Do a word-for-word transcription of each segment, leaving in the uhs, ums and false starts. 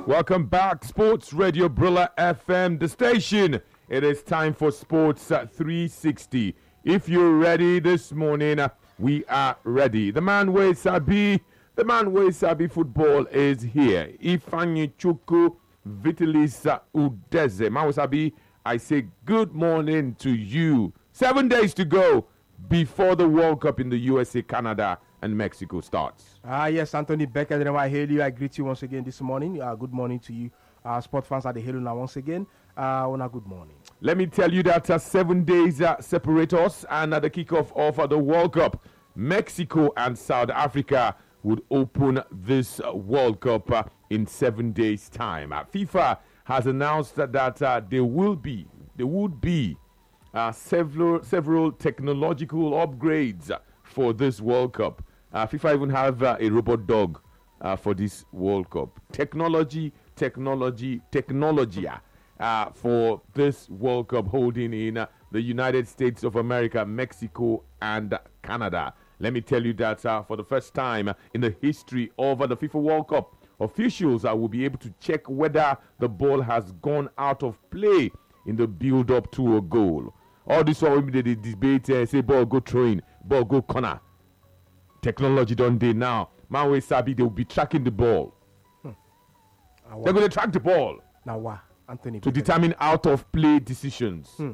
Welcome back, Sports Radio Brilla F M, the station. It is time for Sports uh, three sixty. If you're ready this morning, uh, we are ready. The man with Sabi, the man with Sabi football is here. Ifeanyi Chukwu Vitalis uh, Udeze. Man with Sabi, I say good morning to you. Seven days to go before the World Cup in the U S A, Canada, and Mexico starts. Ah, yes, Anthony Becker, I hail you. I greet you once again this morning. Uh, good morning to you. Uh, sport fans at the hail now once again. Uh, on a good morning. Let me tell you that uh, seven days uh, separate us, and at the kickoff of uh, the World Cup, Mexico and South Africa would open this uh, World Cup uh, in seven days' time. Uh, FIFA has announced that, that uh, there will be, there would be uh, several several technological upgrades uh, for this World Cup. Uh, FIFA even have uh, a robot dog uh, for this World Cup. Technology, technology, technology uh, for this World Cup holding in uh, the United States of America, Mexico, and Canada. Let me tell you that uh, for the first time in the history of uh, the FIFA World Cup, officials uh, will be able to check whether the ball has gone out of play in the build-up to a goal. All this while they debate, uh, say ball go throwing, ball go corner. Technology done day now. Man we sabi they will be tracking the ball. Hmm. They're going to track the ball. Now what, Anthony? To determine out of play decisions. Hmm.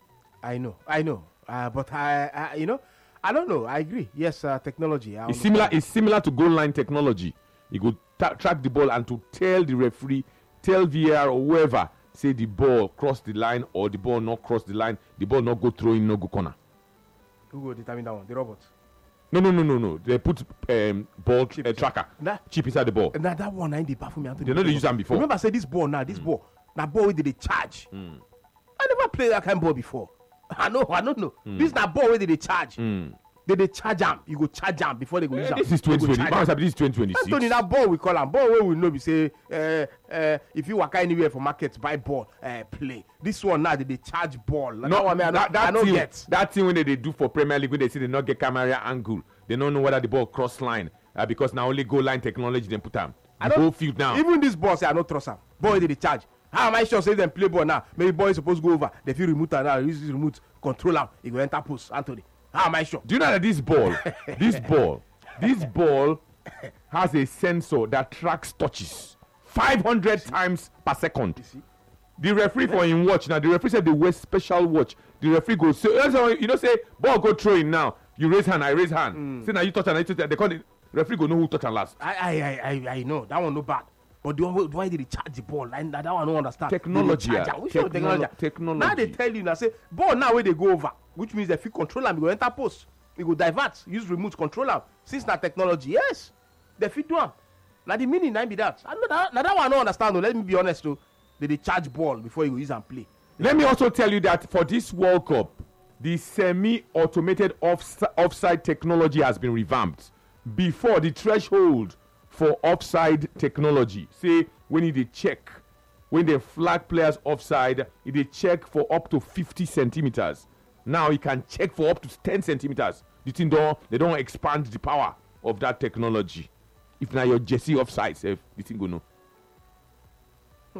I know, I know, uh, but I, I, you know, I don't know. I agree. Yes, uh, technology. It's similar. It's similar to goal line technology. You could ta- track the ball and to tell the referee, tell V A R or whoever, say the ball cross the line or the ball not cross the line, the ball not go throwing, no go corner. Who will determine that one? The robot. No, no, no, no, no. They put um, ball chip, uh, tracker that, chip inside the ball. Now that one, I did for me. They know they use them before. Remember, I said this ball now. This mm. ball, now ball where did they charge? Mm. I never played that kind of ball before. I know, I don't know. Mm. This is not ball where did they charge? Mm. They they charge them. You go charge them before they go use them. This is twenty twenty. This is twenty twenty-six. Anthony, that ball we call them. Ball where we know we say, uh, uh, if you walk anywhere for market, buy ball, uh, play. This one now they, they charge ball. No, that, one, man, that, that, I don't get. That thing when they, they do for Premier League, when they say they not get camera angle, they don't know whether the ball cross line uh, because now only goal line technology they put them. The whole field now. Even this ball say I don't trust them. Ball they, they charge. How am I sure say them play ball now? Maybe ball is supposed to go over. They feel remote now. Use this remote control am. He go enter post. Anthony. How am I sure? Do you know that this ball, this ball, this ball has a sensor that tracks touches five hundred times per second. The referee for him watch now. The referee said they wear special watch. The referee goes, so you know, say ball go throwing now. You raise hand, I raise hand. Mm. Say now you touch and I touch. They call it. Referee go know who touch and last. I I I I know that one no bad. But the one, why did they charge the ball? I, that one I don't understand. Technology. Yeah. Which Technolo- technology? technology. Now they tell you now say ball now where they go over, which means if you control them, you go enter post, you go divert, use remote control them. Since that technology, yes, they fit do them. Now the meaning now be that. I know that. Now that one I don't understand. Though. Let me be honest though. They they charge ball before you go use and play. Let me also tell you that for this World Cup, the semi-automated off- offside technology has been revamped. Before, the threshold for offside technology, say when they check, when they flag players offside, they check for up to fifty centimeters. Now you can check for up to ten centimeters. The thing don't, they don't expand the power of that technology. If now your Jesse offside, say the thing go no. Hmm.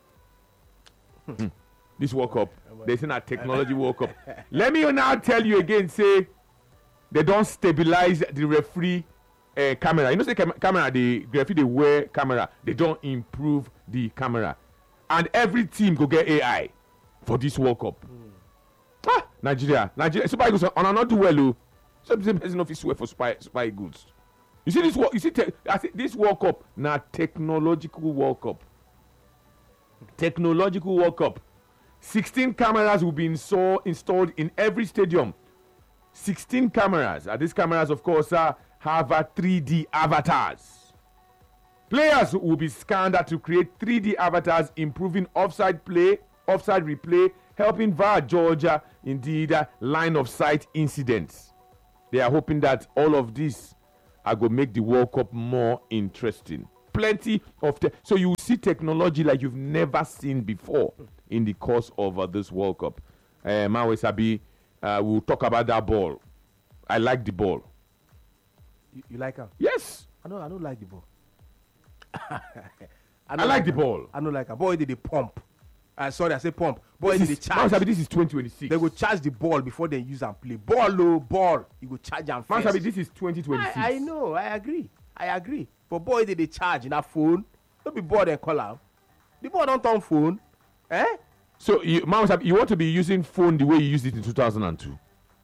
Hmm. This World Cup, they say that technology World Cup. Let me now tell you again, say they don't stabilize the referee uh, camera. You know, say cam- camera, the referee they wear camera. They don't improve the camera, and every team go get A I for this World Cup. Mm. Ah, Nigeria, Nigeria, Super Eagles on not do well. Oh, some person of swear for Super Super Eagles. You see this? You see, te- I see this World Cup now technological World Cup. Technological World Cup. sixteen cameras will be install, installed in every stadium. sixteen cameras. Uh, these cameras, of course, uh, have uh, three D avatars. Players will be scanned uh, to create three D avatars, improving offside play, offside replay, helping V A R Georgia, indeed, uh, line of sight incidents. They are hoping that all of this are going to make the World Cup more interesting. Plenty of te- so you see technology like you've never seen before in the course of uh, this World Cup. Uh, Mawe Sabi, uh, we'll talk about that ball. I like the ball. You, you like her? Yes. I don't. I don't like the ball. I, I like the ball. I don't like a boy did the pump. Uh, sorry, I say pump. Boy did the charge. Man Sabi, this is twenty twenty-six. They go charge the ball before they use and play. Ball, low ball. You go charge and Man first. Sabi, this is twenty twenty-six. I, I know, I agree. I agree. But boy did the charge in that phone. Don't be bored and call out. The ball don't turn phone. Eh? So, you, Man Sabi, you want to be using phone the way you used it in two thousand two?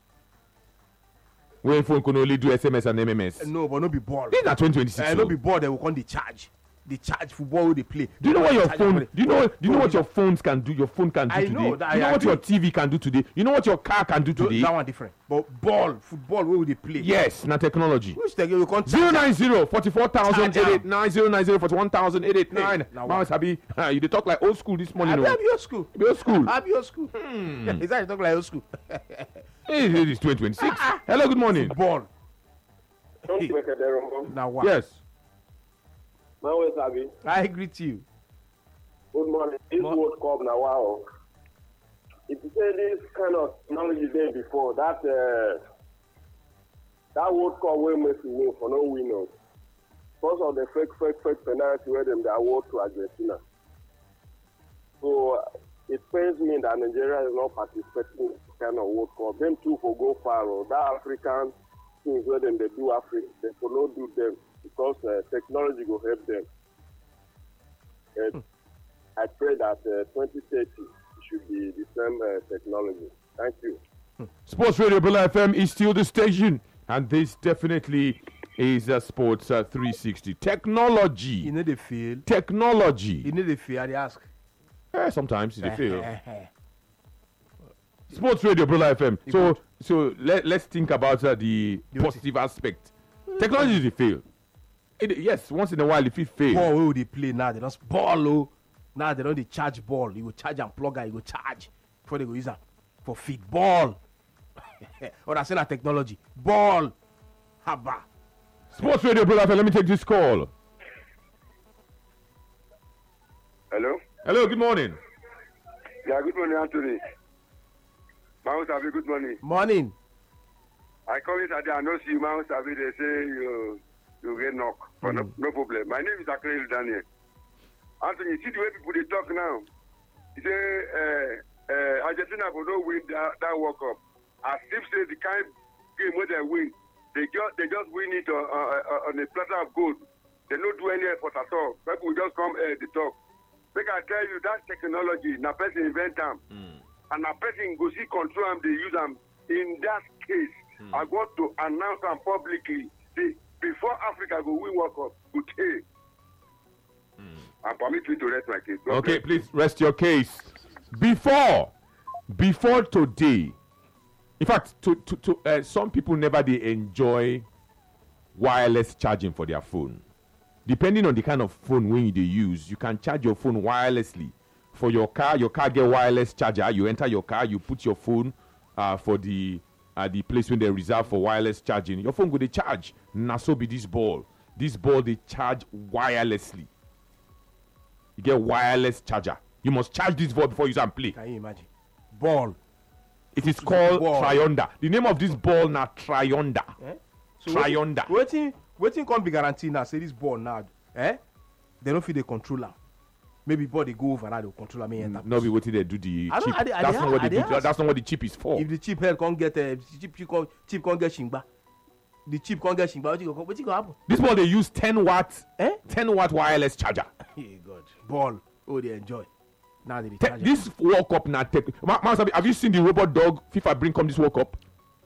When phone can only do S M S and M M S. Uh, no, but no be ball. This is not twenty twenty-six. Uh, no be ball, they will come the charge. The charge football where they play. Do you know what your Charge phone? and Do you know? Do you know Phone what your phones can do? Your phone can do I today. know that, Do you I know what agree. your T V can do today? You know what your car can do Tho- today? That one different. But ball, football, where will they play? Yes, na technology. Which they you can't Zero charge nine zero forty four thousand eight Charge eight nine zero nine zero forty one thousand eight eight nine. Hey, now Man what? Sabi, uh, you dey talk like old school this morning. I be No, at your school. be old school. I be your school. Hmm. Is that you talk like old school? Hey, it is twenty twenty-six. Hello, good morning. Ball. Don't make a derumbo. Now what? Yes. My way, Sabi. I greet you. Good morning. This Mo- World Cup now, wow. If you say this kind of technology there before, that uh, that World Cup will make you win for no winners. Because of the fake, fake, fake penalty where them they award to Argentina. So uh, it pains me that Nigeria is not participating in this kind of World Cup. Them two for go far. Or that African things where them they do Africa, they for not do them because uh, technology will help them. Uh, I pray that uh, twenty thirty should be the same uh, technology. Thank you. Sports Radio Bula F M is still the station, and this definitely is a Sports uh, three sixty. Technology. You know they feel. Technology. You know they feel. I dey ask. Eh, sometimes they fail. Sports Radio Bula F M. So, so let, let's think about uh, the The positive aspect. Technology they fail. It, yes, once in a while if it fail. Ball where will they play now? They don't ball oh. Now they don't dey charge ball. You go charge and plug and you go charge before they go use am for feed ball. Or I say na technology. Ball. Haba. Sports Radio Bula F M. Let me take this call. Hello? Hello, good morning. Yeah, good morning, Anthony. Mount Sabi, good morning. Morning. I call it Adi, I know see you, Mount Sabi, they say you you get knock. But no, no problem. My name is Akrel Daniel. Anthony, see the way people they talk now. You say uh, uh, Argentina will not win that, that World Cup. As Steve said, the kind game where they win, they just they just win it on, uh, on a platter of gold. They don't do any effort at all. People will just come uh, the talk. They can tell you that technology, na person invent them, mm. and a person go see control them, they use them. In that case, mm. I want to announce them publicly. See, before Africa go win World Cup, go take. And permit me to rest my case. God Okay, bless. please rest your case. Before, before today, in fact, to, to, to uh, some people never they enjoy wireless charging for their phone. Depending on the kind of phone when they use, you can charge your phone wirelessly. For your car, your car get wireless charger. You enter your car, you put your phone uh, for the uh, the place when they reserve for wireless charging. Your phone go they charge. Na so be this ball. This ball they charge wirelessly. You get wireless charger. You must charge this ball before you use and play. Can you imagine? Ball. It is called Ball. Trionder. The name of this ball now Trionder. Eh? Trionder. Waiting, waiting can't be guaranteed now. Say this ball now, eh? They don't feel they control am. Maybe ball they go over now they control am. Mm, No be waiting they do the I don't- chip. I dey- I That's dey not what they ask- I do. dey ask. That's not what the chip is for. If the chip head can't get uh, chip, chip, can't, chip can't get shingba. The chip can't get shingba. What you go? What you go happen? This ball they use ten watt, Eh? ten watt wireless charger. Hey God. Ball. Oh, they enjoy. Now they dey Te- charge am. this World Cup now. Tech. Ma- Ma- Sabi, have you seen the robot dog FIFA bring come this World Cup?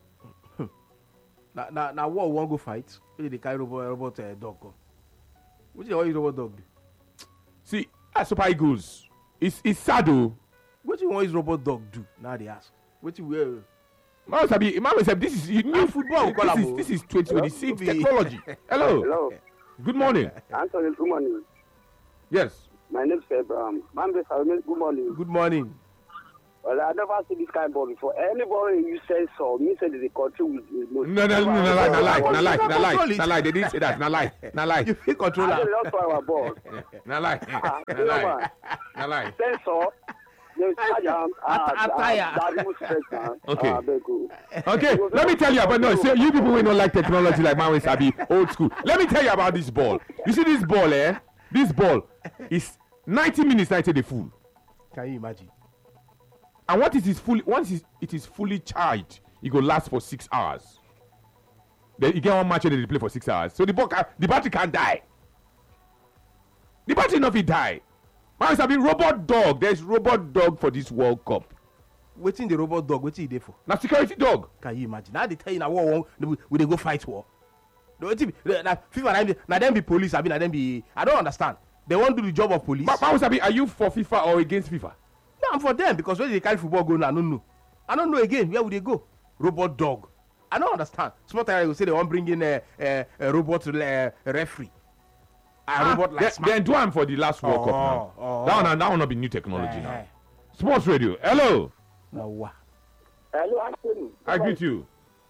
Now, now, now, what we want go fight? Where they carry robot, robot uh, dog come? What you want use robot dog do? See, as Super Eagles, it's it's sad though. What you want use robot dog do? Now they ask. What you wear? Ma- Sabi, Ma- Sabi, this is you Ah, new football, This call am, is, oh. this is twenty twenty-six Hello? technology. Hello. Hello. Good morning. Anthony, good morning. Yes. My name is Abraham. Man, good morning. Good morning. Well, I never seen this kind of ball before. Anybody you say so, me say the country with with most. No, no, no, no, lie, no, lie, no, lie, no, lie, Control it. no, lie. They didn't say that. No, lie, no, lie, You feel control I am. don't know our ball. no, lie, Ah, no, you know lie, what? no, lie. Sensor. They charge am. Ah, At- attire. ah, that was stress, man. Okay. Ah, very good. Okay, let me tell you about no. Say you people will not like technology like man with Sabi, old school. Let me tell you about this ball. You see this ball, eh? this ball is ninety minutes ninety the full. Can you imagine? And what it is fully once it is fully charged, it will last for six hours. Then you get one match and they play for six hours. So the ball can, the battery can't die. The battery not be die. Man, it's a bit robot dog. There's robot dog for this World Cup. Waiting the robot dog, waiting there for. Now security dog. Can you imagine? Now they tell you now war, war we they go fight war. Now FIFA now them be police. I mean, now them be. I don't understand. They won't do the job of police. But Sabi, are you for FIFA or against FIFA? No, I'm for them because when they carry football go now, I don't know. I don't know again. Where would they go? Robot dog. I don't understand. Small time will say they want bring in a, a, a robot uh, referee. A Ah, robot like they, they do one for the last World Oh, Cup now. oh, that oh. one, that one not be new technology Eh, now. eh. Sports radio. Hello. No, what? Hello, Anthony. I greet you.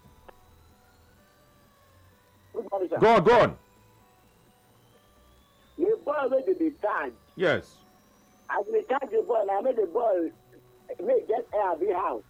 Good morning, sir. Go on, go on. The ball wey dey dey charge. Yes. As we charge the ball, na make the ball make get air be house.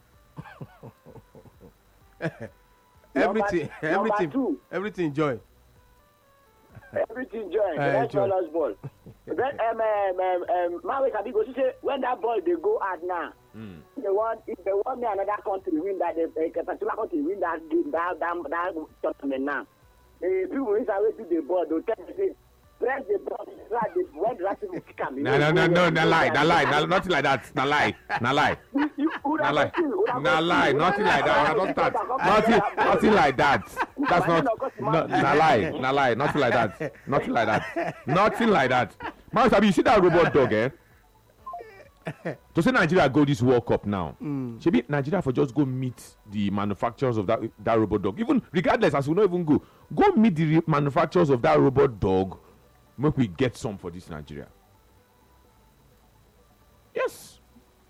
Everything, Number- everything, number two. everything joy. Everything join. Eh, Let's join. call us ball. Then um um um um Mawe Sabi go see say when that ball dey go out now. Mm. If they want if they want me another country win that uh, a particular country win that game that that that tournament now. The people inside wey do the ball dey tell me say press the ball try the when the right people kick am. No, no, no, no, no lie, no lie, no, nothing like that, no lie, no lie, You- you- una no lie, go see, una go no see, lie, una nothing go like see. that. Don't start, nothing, nothing like that. That's not, no, no lie, no lie, nothing like that, nothing like that, nothing like that. Man, Sabi, you see that robot dog, eh? To say Nigeria go this World Cup now, mm. Maybe Nigeria for just go meet the manufacturers of that that robot dog. Even regardless, as we not even go, go meet the re- manufacturers of that robot dog. Make we get some for this Nigeria. Yes.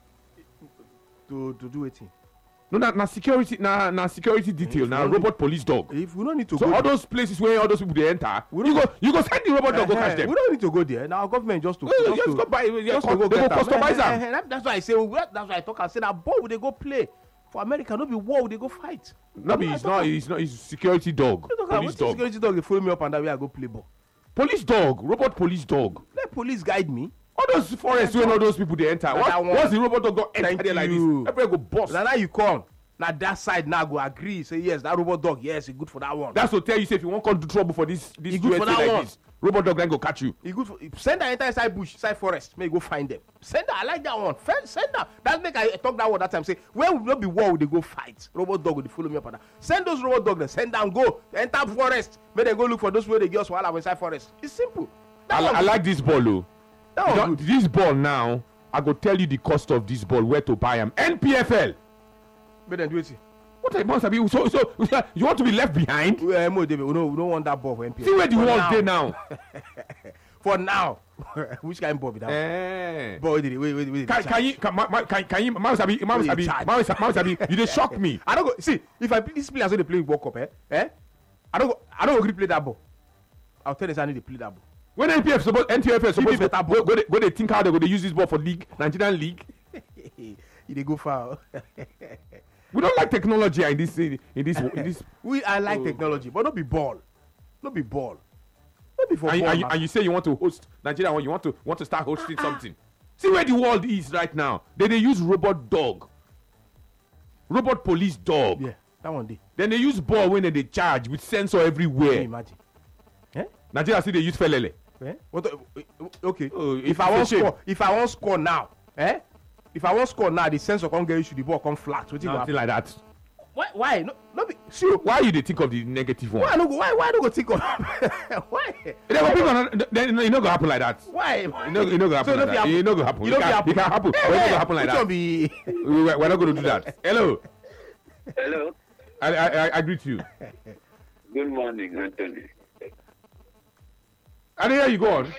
To to do it. No, na, na security, na, na security detail, na only- robot police dog. If we don't need to So go all there, those places where all those people they enter, We you don't- go, you go send the robot dog go Eh, catch eh, them. we don't need to go there. Now government just to Yeah, just just to, go buy, yeah, just co- to go they go get am. customize Eh, eh, am. eh, that- That's why I say well, that's why I talk. I say that ball we they go play for America. No be war we they go fight. No, be it's not, it's not, it's security dog, Police police dog, security dog they follow me up and that way I go play ball. police dog, robot police dog. Let police guide me. All those forests when all those people they enter. Na Once, that one. once the robot dog go enter Thank there like this, you. everybody go bust. Now, now you come. Now that side now go agree. Say yes, that robot dog. Yes, it's good for that one. That's to tell you, say if you want to do trouble for this, this He good for U S A that like one. this, robot dog then go catch you. He good for send that enter inside bush, inside forest. May you go find them. Send that. I like that one. Send, send that. That make I talk that one that time. Say where will not be war, will they go fight? Robot dog will they follow me up and that. Send those robot dog. Then send them go enter forest. May they go look for those where they get us while I'm inside forest. It's simple. That I, one I good. like this ball, oh. That You one don't- good. This ball now, I go tell you the cost of this ball, where to buy them. N P F L. May they do it. What I must have been so so you want to be left behind? We, uh, we don't we don't want that ball for N P L. See where the For world now. dey now. For now, which kind of ball be that? Eh. Ball did it. Wait, wait, wait. Can, can you can, ma- ma- can, can you Mama Sabi Mama Wait, Sabi charge. Mama Sabi Mama Sabi you dey shock me. I don't go see if I play this player so they play World Cup, eh? Eh? I don't go. I don't agree play that ball. I'll tell you I need to play that ball. When N P F suppose N T F L Give me suppose go, better go, ball. go, they, go they think how they go they use this ball for league Nigerian league. You dey go far. We don't like technology in this in this in this. we I like technology, but not be ball. Not be ball. Not be for And, you- ball. and, you, man. and you say you want to host Nigeria, you want to want to start hosting something. See where the world is right now. They they use robot dog, robot police dog. yeah, that one day. Then they use ball when they charge with sensor Can you everywhere. imagine? Eh? Nigeria see they use felele. Eh? What? the- okay. Oh, if it's I a want shame. score, if I want score now, eh? If I want score now, the sensor come get issue, the ball come flat. What you go Nothing happen? like that. Why? Why? No, no be. See, Why you they think of the negative one? why I no go? Why? Why I no go think of? Why? They go people not- then it no go happen like that. Why? It no, it no go happen So like no that. be It no go happen. You It know can, be it can happen. Hey, But it no hey, go happen like which one that. be? We, we're we're not going to do that. Hello. Hello. I, I, I, I greet you. Good morning, Anthony. And here you go on.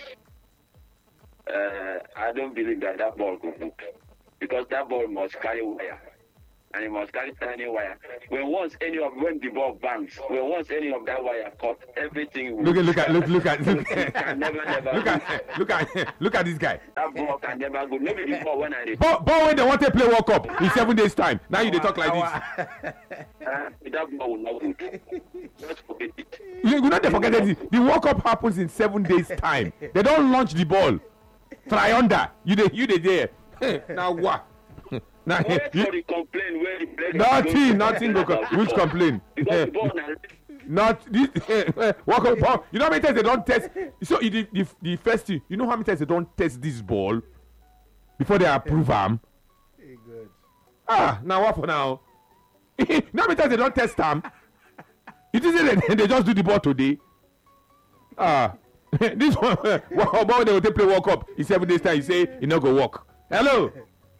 Uh, I don't believe that that ball could move because that ball must carry wire. and you must carry any wire. When once any of when the ball bangs, when once any of that wire cut, everything will Look at look at look look at look can never never look go. at look at look at this guy. That ball can never go. Maybe before when I did. But but when they want to play World Cup in seven days time, now you they talk like this. Uh, that ball will not go. Just forget it. You, you know they forget that the World Cup happens in seven days time. They don't launch the ball. Try under. You they you they there. Now what? Now Wait you, for the complaint where the player nothing nothing go co- which complain. Because the ball now. Not this World Cup ball. You know how many times they don't test? So the the, the first thing, you know how many times they don't test this ball before they approve them? Hey, good. Ah, now what for now? You know how many times they don't test them? It isn't they, they just do the ball today. Ah, this one, what about they will take play World Cup in seven days time? You say it not go work. Hello,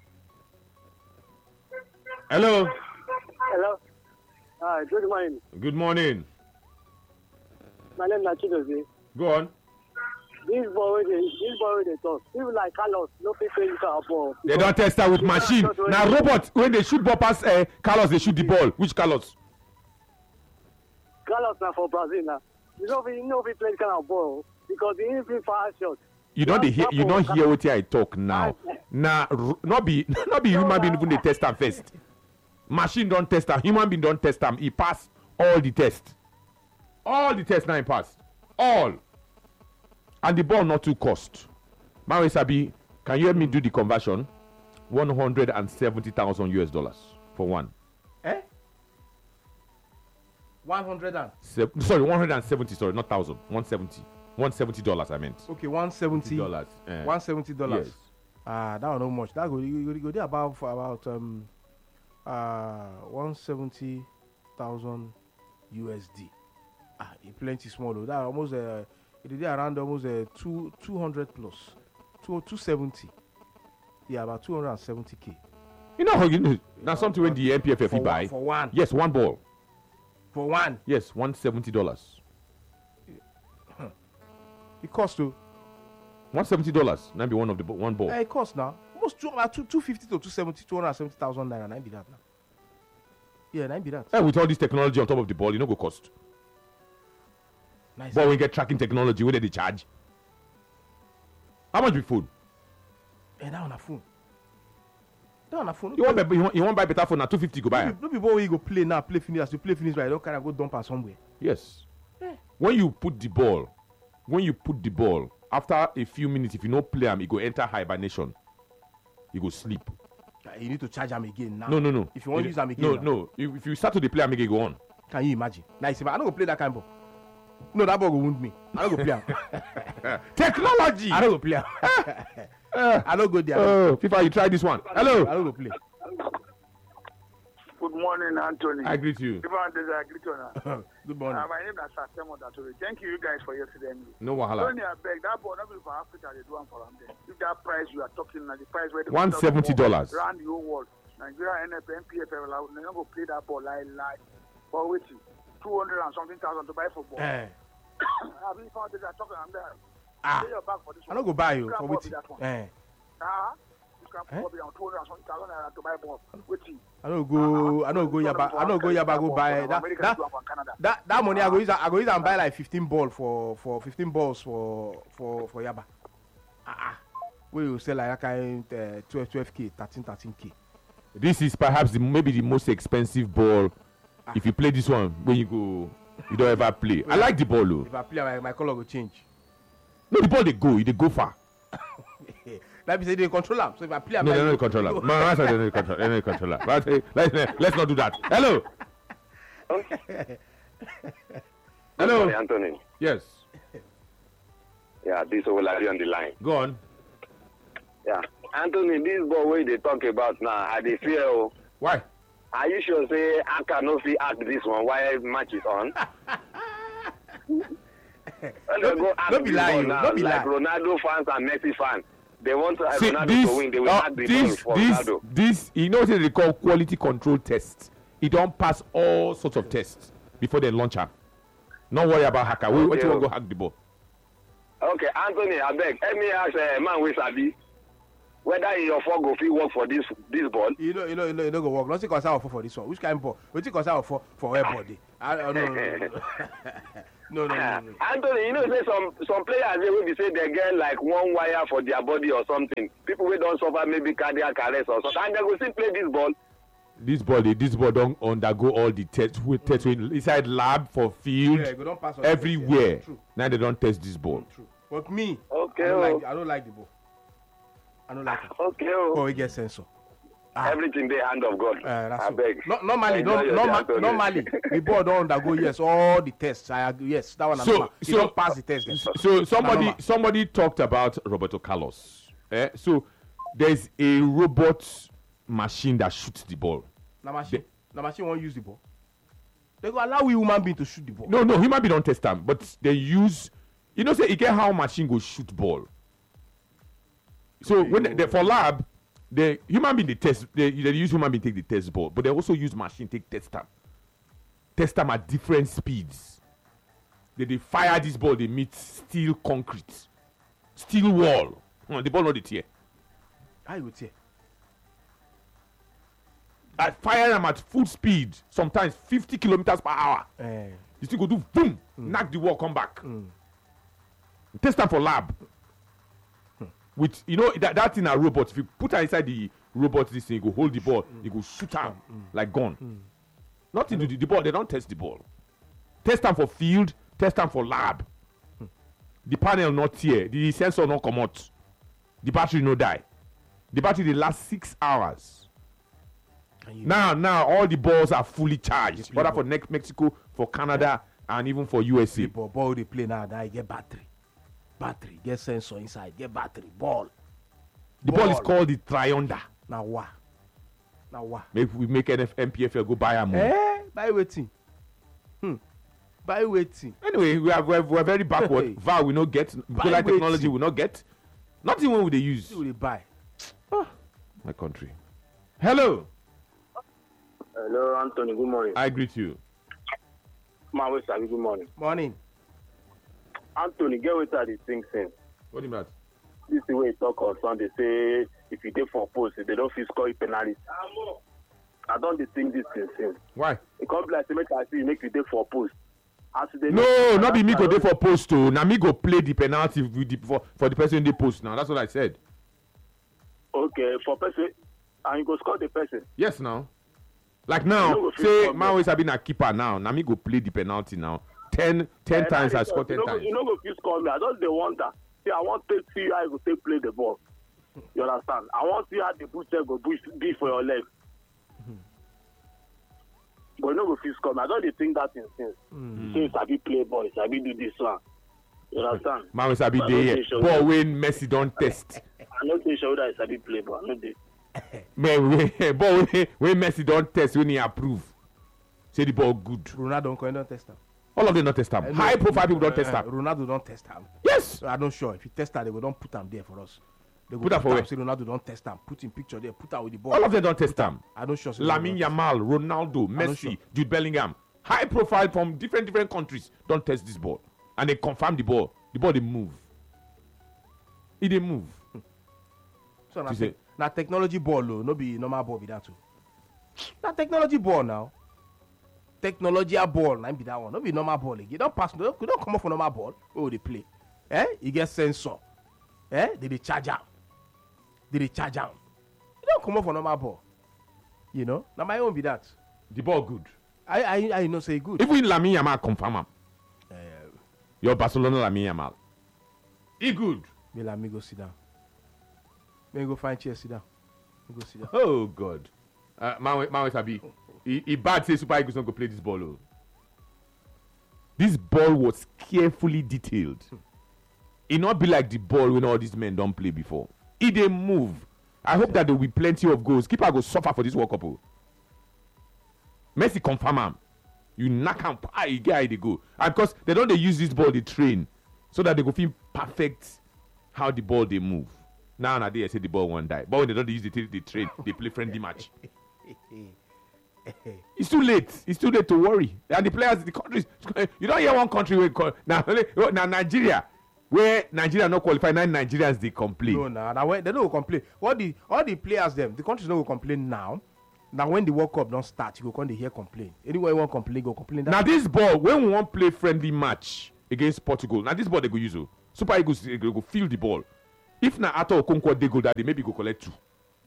hello. Hello. Hi, good morning. Good morning. My name is Chidozie. Go on. This boy, wey dey this boy wey dey talk. People like Carlos no fit play this kind of ball. They don't test her with machine. Now robot when they shoot ball past uh, Carlos, they shoot the ball. Which Carlos? Carlos na for Brazil now. You no fit you no fit play this kind of ball because he ain't fit far shot. You don't That's hear. You not don't for hear what I talk now. Now, not be not be human being even they test them first. Machine don't test them. Human being don't test them. He pass all the tests. All the tests now he pass. All. And the ball not too cost. Maui Sabi, can you help me do the conversion? One hundred and seventy thousand U S dollars for one. Eh? One hundred and Se- sorry, one hundred and seventy. Sorry, not thousand. One seventy. One seventy dollars. I meant. okay, one seventy Dollars. eh. One seventy dollars. Yes. Ah, that one not much. That go you go, go there about for about um uh one seventy thousand U S D. Ah, it plenty small though. That almost uh it is around almost uh two two hundred plus, two two seventy. Yeah, about two hundred and seventy k. You know how you know. Now something when the N P F F For buy. one, for one. Yes, one ball. For one, Yes, one seventy dollars. it costs to. One seventy dollars. Now be one of the bo- one ball. Eh, it costs now almost two about two two fifty to two seventy, two hundred seventy thousand naira. Nine be that now. Yeah, nine be that. Eh, with all this technology on top of the ball, you know go cost. Nice. But when you get tracking technology, where they charge? How much be phone? Eh, that on a phone. That on a phone. You want buy, you want, you want buy better phone now? Two fifty go buy. No am. be no be ball wey you go play now, play finish. As you play finish, right? You don't kind of go dump am somewhere. Yes. Eh. When you put the ball, when you put the ball, after a few minutes, if you no play am, it go enter hibernation. You go sleep. Uh, you need to charge am again now. No, no, no. If you want You- use am again. No, now. no. If, if you start to dey play am again, go on. Can you imagine? Now you say, I don't go play that kind of ball. No, that ball go wound me. I don't go play am. Technology. I don't go play am. I don't go there. Oh, FIFA, you try this one. I Hello. don't go play. Good morning, Anthony. I greet you. Even there's a greet on. Good morning. Uh, my name is Sasemo Datori. Thank you, you guys, for yesterday. No wahala. Only I beg that ball, not be for Africa, they do one for them there. If that price you are talking, now the price where they One seventy dollars. around the whole world, Nigeria, N F L, N P F L, they don't go play that ball like like for waiting two hundred and something thousand to buy football. Eh. I mean, found this, I talking, I'm there. Ah. Pay your back for this I one. don't go buy you You can for afford waiting. that one. Eh. Ah, you can Eh? afford it on two hundred and something thousand naira to buy ball. Waiting. I don't go. I don't go Yaba. I don't go Yaba. Go buy that. That, that, that money I go use. I go use and buy like fifteen ball for for fifteen balls for for for Yaba. Ah ah. We will sell like that kind uh, twelve twelve k, thirteen thirteen k. This is perhaps the, maybe the most expensive ball. Ah. If you play this one, when you go, you don't ever play. I like the ball, though. If I play, my, my color will change. No, the ball they go, they go far. Like we say, they control them. So if I play, I No, might they're not the go- controller. go- My answer, they're not the controller. They're not the controller. But uh, let's, let's not do that. Hello. Hello. Morning, Anthony. Yes. Yeah, this will on the line. Go on. Yeah. Anthony, this ball where they talk about now, I dey fear. Oh. Why? Are you sure say I cannot see act this one while match is on? When they go act don't be this lying, ball now, don't be like lying. Ronaldo fans and Messi fans, they want uh, See, Ronaldo this, to win. They will uh, act the this, ball for this, Ronaldo. this, you know what they call quality control tests. It don't pass all sorts of tests before they launch her. Not worry about hacker. We, what Okay, you want to oh. go hack the ball? Okay, Anthony, I beg. Let me ask a uh, man with Sabi. whether your four go fit work for this this ball. You know, you know, you know, you know go work. Nothing concern our for for this one. Which kind of ball? Wetin concern our for for where body? I no no no no no no no no. Anthony, you know say some some players they will be say they get like one wire for their body or something. People wey don suffer maybe cardiac arrest or something, and they go still play this ball. This body, this ball don't undergo all the tests with test mm. inside lab for field yeah, don't pass everywhere. Test, yeah. Now they don't test this ball. True. But me, okay, I don't, oh. like, I don't like the ball. I don't like it. Okay. Oh, oh we get sensor. Ah. Everything the hand of God. Uh, I beg. No, normally, no, normal, normally, the ball don't undergo yes all the tests. I agree. Yes, that one. So, so don't pass the test. Then. So somebody, somebody talked about Roberto Carlos. Eh? So there's a robot machine that shoots the ball. The machine, the machine won't use the ball. They go allow a human being to shoot the ball. No, no, human being don't test them, but they use. You know, say you get how machine go shoot ball. So when they, they, for lab, the human being they test, they, they use human being take the test ball, but they also use machine take test them. Test them at different speeds. They they fire this ball, they meet steel concrete, steel wall. No, the ball not the tear. How you tear? I fire them at full speed, sometimes fifty kilometers per hour. Eh. You still go do boom, Mm. knock the wall, come back. Mm. Test them for lab. Hmm. With you know that, that thing a robot. If you put her inside the robot, this thing you go hold the ball, mm. you go shoot her mm. like gun. Mm. Nothing to do the ball. They don't test the ball. Test them for field. Test them for lab. Hmm. The panel not here. The sensor not come out. The battery no die. The battery they last six hours. Now, now all the balls are fully charged. Whether for next Mexico, for Canada, and even for U S A. The ball, ball they play now, now you get battery, battery, get sensor inside, get battery, ball. The ball, ball is called the Triunda. Now what? Now what? Maybe we make N F M P F L go buy a more. Eh? Buy waiting. Hmm. Buy waiting. Anyway, we are we're, we're very backward. V A R we not get. Solar technology we not get. Nothing when we they use. What will they buy? Oh, my country. Hello. Hello, Anthony. Good morning. I greet you. Man, wait, good morning. Morning. Anthony, get with that this thing since. What do you mean? This is the way you talk on Sunday. Say if you take for post, they don't feel score penalty. I don't think this thing since. Why? It comes like to make I see you make you take for post. No, not be me go dey for post o. Na me go play the penalty with the, for for the person they post now. That's what I said. Okay, for person, and you go score the person. Yes, now. Like now, say Maui Sabi na keeper now. Na me go play the penalty now. Ten, ten yeah, times I score ten you times. You know go fit score me. I just dey wonder. See, I want to see how you go take play the ball. You understand? I want to see how the butcher go push be for your leg. Mm-hmm. But you know go fit score me. I don't dey think that thing since. Mm-hmm. Say Sabi play ball, Sabi do this one. You understand? Maui Sabi dey here. Ball when Messi don't test. I no dey sure that Sabi play ball. I no dey. Man, ball when, when Messi don't test, when he approve, say the ball good. Ronaldo don't test him. All of them don't test him. Uh, High profile people don't uh, test him. Ronaldo don't test him. Yes. So I'm not sure if he test him, they will don't put him there for us. They put that for where? Say Ronaldo don't test him. Put in picture there. Put out with the ball. All of them don't test him. I don't sure. So Lamine Yamal, Ronaldo, Messi, sure. Jude Bellingham, high profile from different different countries don't test this ball, and they confirm the ball. The ball they move. It they move. Hmm. So now. Now technology ball, no, no be normal ball be that too. Now technology ball now. Technology ball, now be that one. No be normal ball again. You don't pass, you don't come off for normal ball. Oh, they play. Eh? You get sensor. Eh? They they charge out. They they charge out. You don't come off for normal ball. You know? Now my own be that. The ball good. I I I know say good. Even Lamine Yamal confirm him. Uh, Your Barcelona Lamine Yamal. He good. Me let me go sit down. May go find chair, sit down. Go sit down. Oh God. Uh Maui Sabi. He, he bad say Super Eagles not go play this ball. Oh. This ball was carefully detailed. Hmm. It not be like the ball when all these men don't play before. It they move. I hope that there will be plenty of goals. Keeper go suffer for this World Cup. Oh. Messi confirm him. You knock him, ah, you get how they go. And because they don't they use this ball, they train. So that they go feel perfect how the ball they move. Now and I say the ball won't die. But when they don't use the they trade, they play friendly match. It's too late. It's too late to worry. And the players, the countries, you don't hear one country where call now, now Nigeria. where Nigeria not qualify, nine Nigerians they complain. No, nah, now when they don't complain. All the all the players them, the countries don't complain now. Now when the World Cup don't start, you go come to hear complain. Anywhere you want complain, go complain. Now this ball, when we want play friendly match against Portugal, now this ball they go use. oh. Super Eagles they go feel the ball. If na Ato Okonkwo they go that they maybe go collect two.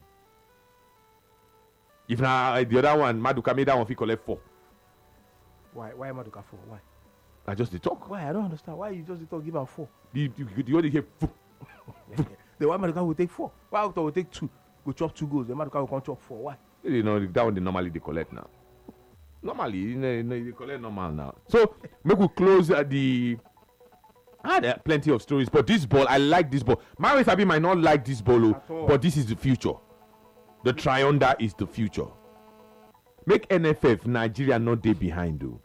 If na uh, the other one, Maduka made that one, he collect four. Why? Why am I looking for? Why? I just the talk. Why? I don't understand. Why you just dey talk give am four? The you, you, you only hear. The one Maduka will take four. Why Maduka will take two? Go chop two goals. The Maduka will come chop four. Why? You know that one they normally they collect now. Normally, you know, you know, they collect normal now. So make we close uh, the. Ah, there are plenty of stories, but this ball, I like this ball. Mario Sabi might not like this ball, oh, but this is the future. The Trionder is the future. Make N F F Nigeria not day behind, though.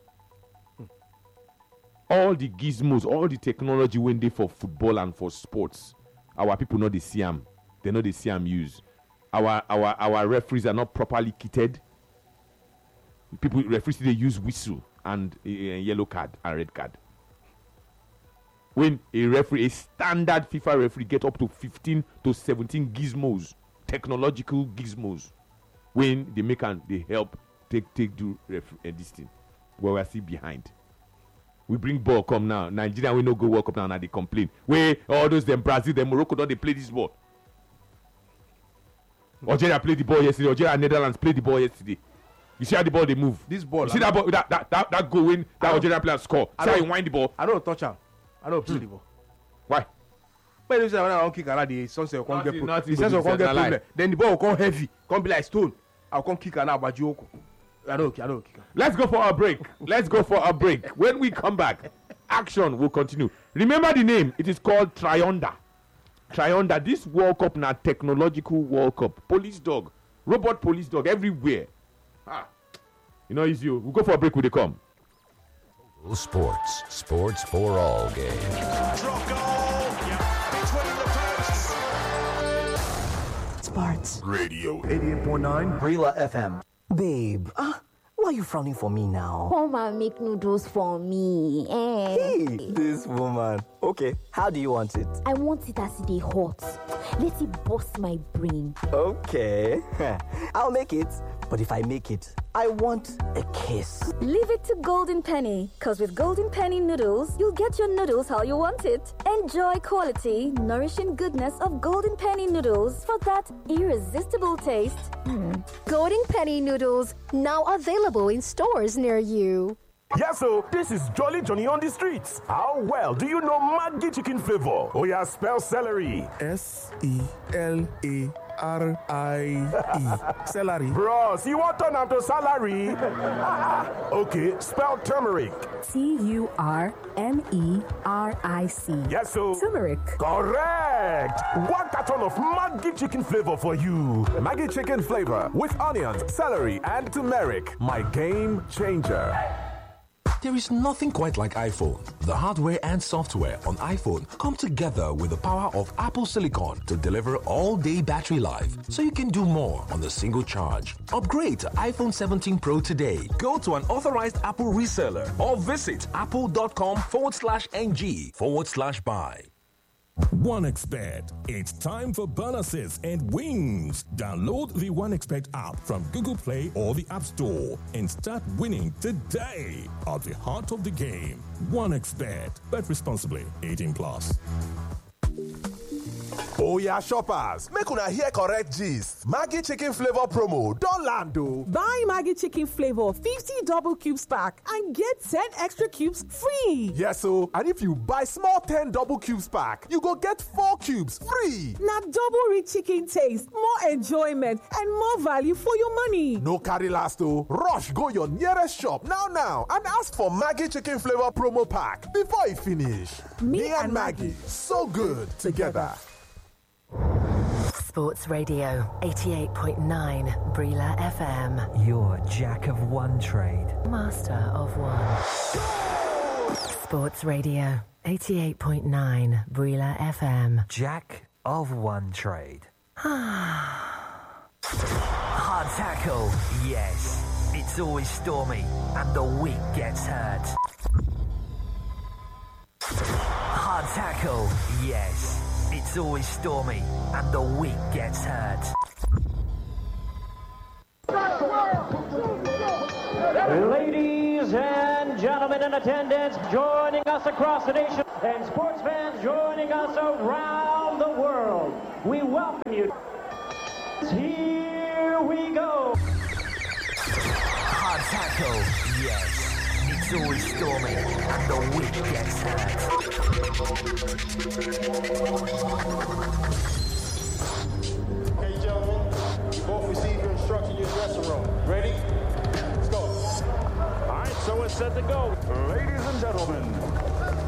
All the gizmos, all the technology when they for football and for sports, our people know they see them. They know they see them use. Our our our referees are not properly kitted. People referees they use whistle and a, a yellow card and red card. When a referee, a standard FIFA referee, get up to fifteen to seventeen gizmos, technological gizmos, when they make and they help take take do ref, uh, this thing, where we are still behind. We bring ball come now. Nigeria we no go World Cup now, now they complain. Where all those them Brazil, them Morocco, don't they play this ball? Algeria played the ball yesterday. Algeria and Netherlands played the ball yesterday. You see how the ball they move. This ball. You see that ball that that that, that goal when that Algeria player score. See how he wind the ball. I don't touch him. I don't play hmm. the ball. Why? But you say when I don't kick around the sunset will come get Nothing, pro- nothing the but sense will the come get center problem. Then the ball will come heavy, come be like stone. I'll come kick around but you I don't I don't kick. Let's go for our break. Let's go for a break. When we come back, action will continue. Remember the name. It is called Trionder. Trionder. This World Cup now technological World Cup. Police dog, robot police dog everywhere. Ah, you know it's you. We'll go for a break when they come. Sports, sports for all games. Drop goal. Yeah. It's winning the post. Sports Radio eighty-eight point nine Brila F M. Babe, ah, uh, why are you frowning for me now? Come and make noodles for me. Eh. Hey, this woman. Okay, how do you want it? I want it as it is hot. Let it bust my brain. Okay, I'll make it. But if I make it, I want a kiss. Leave it to Golden Penny, because with Golden Penny noodles, you'll get your noodles how you want it. Enjoy quality, nourishing goodness of Golden Penny noodles for that irresistible taste. Mm. Golden Penny noodles, now available in stores near you. Yes, so this is Jolly Johnny on the streets. How well do you know Maggi chicken flavor? Oh yeah, spell celery. S E L A R I E. Celery. Bros, you want turn to salary? Okay, spell turmeric. T U R M E R I C. Yes, so turmeric. Correct. One carton of Maggi chicken flavor for you. Maggi chicken flavor with onions, celery, and turmeric. My game changer. There is nothing quite like iPhone. The hardware and software on iPhone come together with the power of Apple Silicon to deliver all-day battery life, so you can do more on a single charge. Upgrade to iPhone seventeen Pro today. Go to an authorized Apple reseller or visit apple.com forward slash ng forward slash buy. OneXBet. It's time for bonuses and wins. Download the OneXBet app from Google Play or the App Store and start winning today. At the heart of the game, OneXBet. Bet responsibly. eighteen plus. Oh yeah, shoppers, make una hear correct gist. Maggi chicken flavor promo don land o. Buy Maggi chicken flavor fifty double cubes pack and get ten extra cubes free. Yes o, and if you buy small ten double cubes pack, you go get four cubes free. Na double rich chicken taste, more enjoyment and more value for your money. No carry last o. Rush go your nearest shop now now and ask for Maggi chicken flavor promo pack before e finish. Me, Me and Maggi, so good together. Sports Radio, eighty-eight point nine Brila F M. Your jack of one trade, master of one. Sports Radio, eighty-eight point nine Brila F M. Jack of one trade. Hard tackle, yes. It's always stormy, and the weak gets hurt. Hard tackle, yes. It's always stormy, and the weak gets hurt. Ladies and gentlemen in attendance, joining us across the nation, and sports fans joining us around the world, we welcome you. Here we go. Hard tackle, yes. It's always stormy, and the weak gets hurt. Okay, gentlemen, you both receive your instruction in your dressing room. Ready? Let's go. All right, so we're set to go. Ladies and gentlemen,